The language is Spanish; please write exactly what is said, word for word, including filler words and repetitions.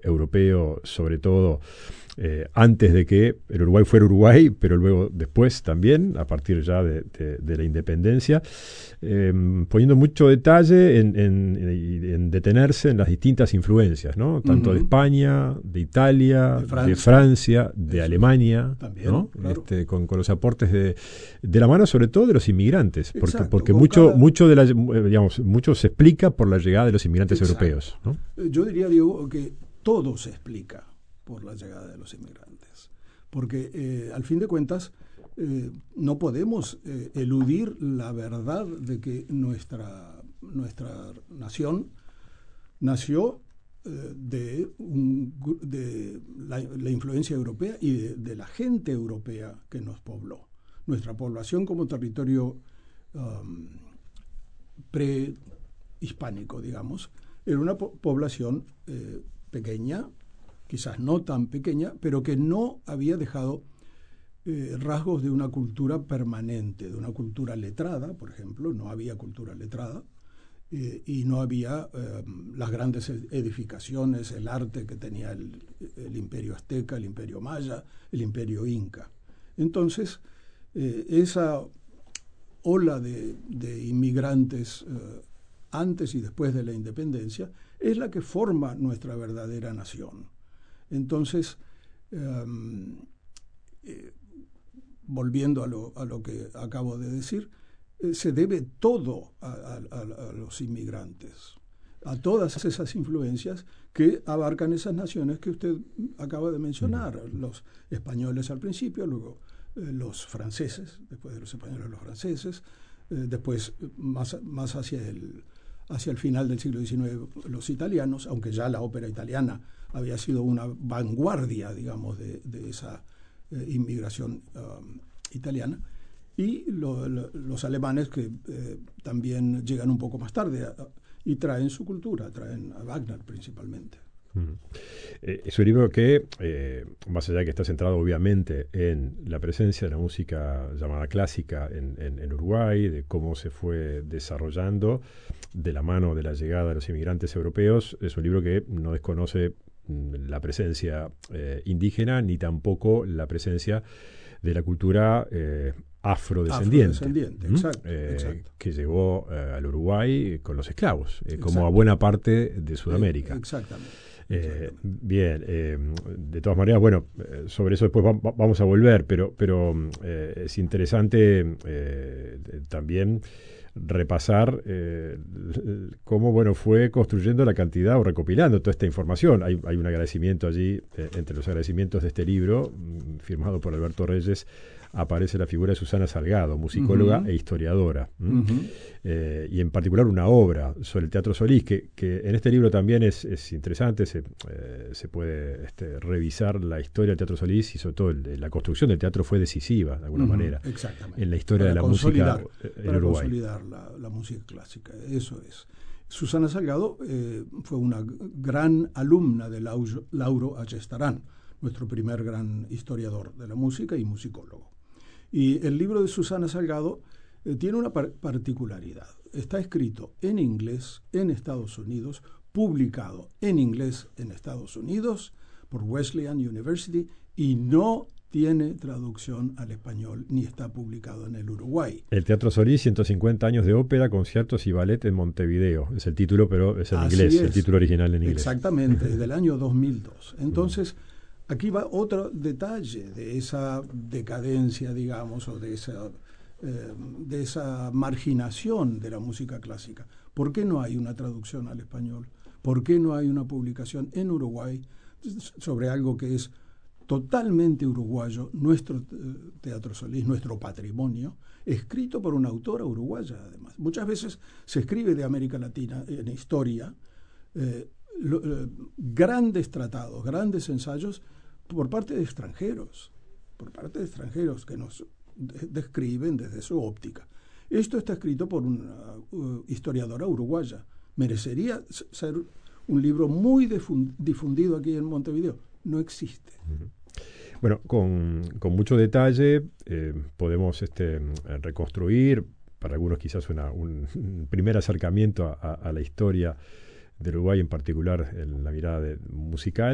europeo, sobre todo eh, antes de que el Uruguay fuera Uruguay, pero luego después también, a partir ya de, de, de la independencia, eh, poniendo mucho detalle en, en, en, en detenerse en las distintas influencias, ¿no? Tanto uh-huh. de España, de Italia, de Francia, de, Francia, de Alemania, también, ¿no? Claro. Este, con, con los aportes de, de la mano, sobre todo de los inmigrantes, porque, Exacto, porque mucho, cada... mucho de la, digamos, mucho se explica por la llegada de los inmigrantes Exacto. europeos, ¿no? Yo diría, Diego, que todo se explica por la llegada de los inmigrantes, porque eh, al fin de cuentas eh, no podemos eh, eludir la verdad de que nuestra, nuestra nación nació eh, de, un, de la, la influencia europea y de, de la gente europea que nos pobló. Nuestra población como territorio um, prehispánico, digamos, era una po- población eh, pequeña, quizás no tan pequeña, pero que no había dejado eh, rasgos de una cultura permanente, de una cultura letrada, por ejemplo. No había cultura letrada eh, y no había eh, las grandes edificaciones, el arte que tenía el, el imperio azteca, el imperio maya, el imperio inca. Entonces, eh, esa ola de, de inmigrantes eh, antes y después de la independencia es la que forma nuestra verdadera nación. Entonces, um, eh, volviendo a lo, a lo que acabo de decir, eh, se debe todo a, a, a los inmigrantes, a todas esas influencias que abarcan esas naciones que usted acaba de mencionar, uh-huh. los españoles al principio, luego eh, los franceses, después de los españoles los franceses, eh, después más, más hacia el hacia el final del siglo diecinueve los italianos, aunque ya la ópera italiana había sido una vanguardia, digamos, de, de esa eh, inmigración um, italiana, y lo, lo, los alemanes que eh, también llegan un poco más tarde a, a, y traen su cultura, traen a Wagner principalmente. Eh, es un libro que, eh, más allá de que está centrado obviamente en la presencia de la música llamada clásica en, en, en Uruguay, de cómo se fue desarrollando de la mano de la llegada de los inmigrantes europeos, es un libro que no desconoce mm, la presencia eh, indígena ni tampoco la presencia de la cultura eh, afrodescendiente, afrodescendiente ¿Mm? exacto, eh, exacto. que llegó eh, al Uruguay con los esclavos, eh, como a buena parte de Sudamérica. Eh, exactamente. Eh, bien, eh, de todas maneras, bueno, eh, sobre eso después va, vamos a volver, pero, pero eh, es interesante eh, también repasar eh, cómo bueno fue construyendo la cantidad o recopilando toda esta información. Hay, hay un agradecimiento allí, eh, entre los agradecimientos de este libro, mm, firmado por Alberto Reyes, aparece la figura de Susana Salgado, musicóloga uh-huh. e historiadora, uh-huh. eh, y en particular una obra sobre el Teatro Solís, que, que en este libro también es, es interesante, se, eh, se puede este, revisar la historia del Teatro Solís y sobre todo el, la construcción del teatro fue decisiva, de alguna uh-huh. manera, en la historia para de la música en para Uruguay. Consolidar la, la música clásica, eso es. Susana Salgado eh, fue una gran alumna de Lauro, Lauro Ayestarán, nuestro primer gran historiador de la música y musicólogo. Y el libro de Susana Salgado eh, tiene una par- particularidad. Está escrito en inglés en Estados Unidos, publicado en inglés en Estados Unidos por Wesleyan University y no tiene traducción al español ni está publicado en el Uruguay. El Teatro Solís, ciento cincuenta años de ópera, conciertos y ballet en Montevideo. Es el título, pero es en Así inglés, es. el título original en inglés. Exactamente, del año dos mil dos. Entonces, aquí va otro detalle de esa decadencia, digamos, o de esa, eh, de esa marginación de la música clásica. ¿Por qué no hay una traducción al español? ¿Por qué no hay una publicación en Uruguay sobre algo que es totalmente uruguayo, nuestro Teatro Solís, nuestro patrimonio, escrito por una autora uruguaya, además? Muchas veces se escribe de América Latina en historia, eh, lo, eh, grandes tratados, grandes ensayos por parte de extranjeros, por parte de extranjeros que nos de- describen desde su óptica. Esto está escrito por una uh, historiadora uruguaya. Merecería ser un libro muy difund- difundido aquí en Montevideo. No existe. Uh-huh. Bueno, con, con mucho detalle eh, podemos este, reconstruir, para algunos quizás una, un, un primer acercamiento a, a, a la historia del Uruguay, en particular en la mirada de, musical.